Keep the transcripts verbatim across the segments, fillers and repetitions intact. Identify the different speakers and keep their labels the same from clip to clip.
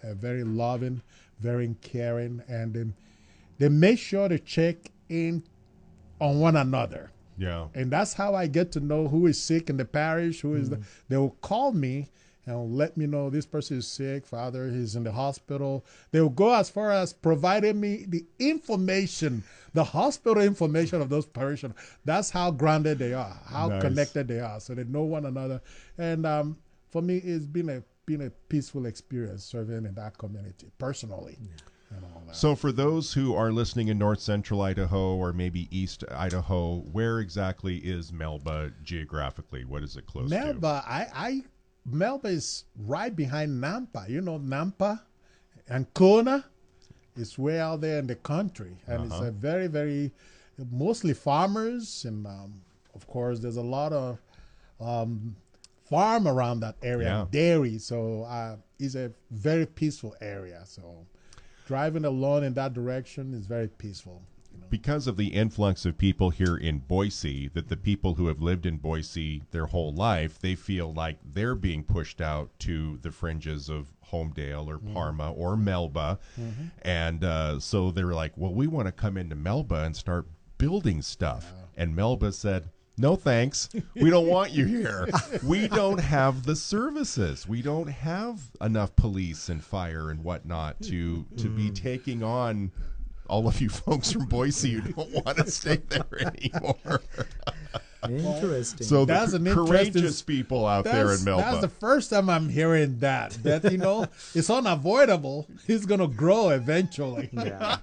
Speaker 1: uh, very loving, very caring, and um, they make sure to check in on one another.
Speaker 2: Yeah.
Speaker 1: And that's how I get to know who is sick in the parish, who is mm. the, they will call me and let me know this person is sick, Father, he's in the hospital. They will go as far as providing me the information, the hospital information of those parishioners. That's how grounded they are, how nice. Connected they are, so they know one another. And um, for me, it's been a been a peaceful experience serving in that community, personally. Yeah.
Speaker 2: So for those who are listening in north central Idaho or maybe east Idaho, where exactly is Melba geographically? What is it close
Speaker 1: Melba,
Speaker 2: to?
Speaker 1: Melba, I, I, Melba is right behind Nampa. You know, Nampa and Kona is way out there in the country. And uh-huh. it's a very, very, mostly farmers. And, um, of course, there's a lot of um, farm around that area, yeah. dairy. So uh, it's a very peaceful area. So driving alone in that direction is very peaceful. You know?
Speaker 2: Because of the influx of people here in Boise, that the people who have lived in Boise their whole life, they feel like they're being pushed out to the fringes of Homedale or Parma mm-hmm. or Melba. Mm-hmm. And uh, so they're like, well, we want to come into Melba and start building stuff. Yeah. And Melba said, no, thanks. We don't want you here. We don't have the services. We don't have enough police and fire and whatnot to to mm. be taking on all of you folks from Boise who don't want to stay there anymore.
Speaker 3: Interesting.
Speaker 2: So that's the courageous people out there in Melba.
Speaker 1: That's the first time I'm hearing that. That, you know, it's unavoidable. It's going to grow eventually.
Speaker 3: Yeah.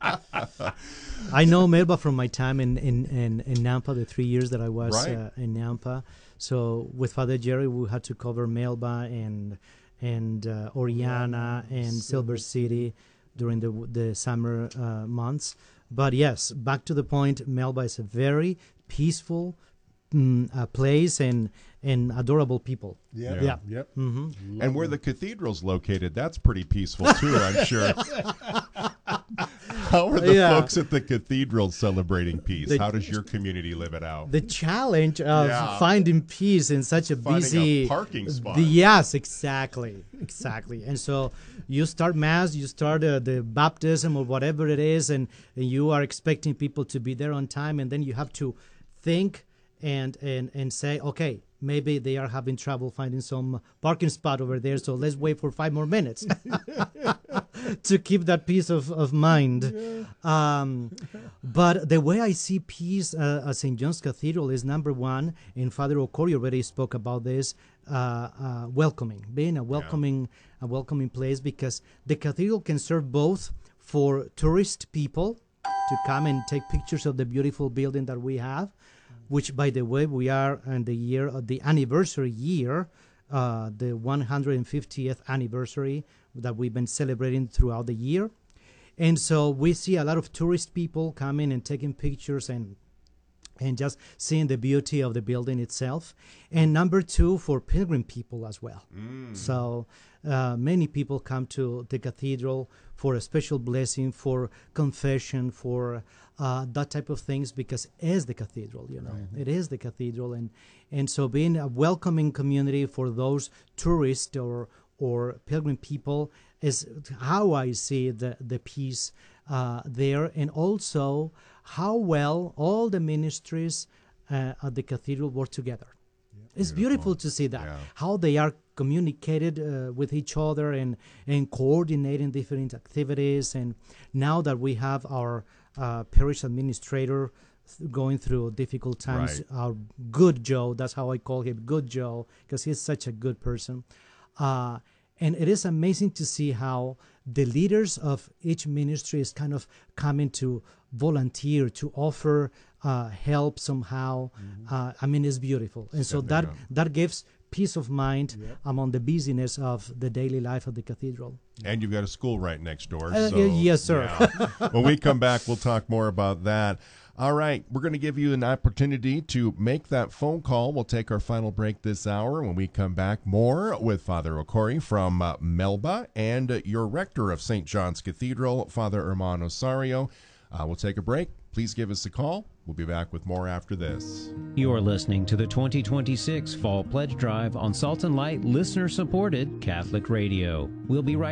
Speaker 3: I know Melba from my time in, in, in, in Nampa, the three years that I was
Speaker 2: right.
Speaker 3: uh, in Nampa. So with Father Jerry, we had to cover Melba and and uh, Oriana and Silver City during the the summer uh, months. But yes, back to the point, Melba is a very peaceful mm, uh, place and and adorable people.
Speaker 1: Yep.
Speaker 3: Yeah.
Speaker 1: Yep.
Speaker 3: Mm-hmm.
Speaker 2: And where the cathedral's located, that's pretty peaceful too, I'm sure. How are the
Speaker 3: yeah.
Speaker 2: folks at the cathedral celebrating peace?
Speaker 3: The,
Speaker 2: How does your community live it out?
Speaker 3: The challenge of
Speaker 2: yeah.
Speaker 3: finding peace in such a
Speaker 2: Finding
Speaker 3: busy
Speaker 2: a parking spot.
Speaker 3: The, yes, exactly, exactly. And so you start mass, you start uh, the baptism or whatever it is, and, and you are expecting people to be there on time, and then you have to think and and and say, okay, maybe they are having trouble finding some parking spot over there, so let's wait for five more minutes to keep that peace of, of mind. Yeah. Um, but the way I see peace uh, at Saint John's Cathedral is, number one, and Father Okori already spoke about this, uh, uh, welcoming, being a welcoming, yeah. a welcoming place, because the cathedral can serve both for tourist people to come and take pictures of the beautiful building that we have, which, by the way, we are in the year of the anniversary year, uh, the one hundred fiftieth anniversary that we've been celebrating throughout the year. And so we see a lot of tourist people coming and taking pictures and and just seeing the beauty of the building itself. And number two, for pilgrim people as well. Mm. So uh, many people come to the cathedral for a special blessing, for confession, for uh, that type of things, because it is the cathedral, you know. Right. It is the cathedral. And, and so being a welcoming community for those tourists or or pilgrim people is how I see the, the peace uh, there, and also how well all the ministries uh, at the cathedral work together. Yeah. It's beautiful. beautiful to see that, yeah. how they are communicated uh, with each other and, and coordinating different activities. And now that we have our uh, parish administrator th- going through difficult times,
Speaker 2: right.
Speaker 3: our good Joe, that's how I call him, good Joe, because he's such a good person. Uh, and it is amazing to see how the leaders of each ministry is kind of coming to volunteer, to offer uh, help somehow. Mm-hmm. Uh, I mean, it's beautiful. And so that, that gives peace of mind yep. among the busyness of the daily life of the cathedral.
Speaker 2: And you've got a school right next door.
Speaker 3: Uh,
Speaker 2: so,
Speaker 3: yes, sir.
Speaker 2: Yeah. When we come back, we'll talk more about that. All right, we're going to give you an opportunity to make that phone call. We'll take our final break this hour. When we come back, more with Father Okori from uh, Melba and uh, your rector of Saint John's Cathedral, Father Herman Osario. Uh, we'll take a break. Please give us a call. We'll be back with more after this.
Speaker 4: You're listening to the twenty twenty-six Fall Pledge Drive on Salt and Light listener-supported Catholic Radio. We'll be right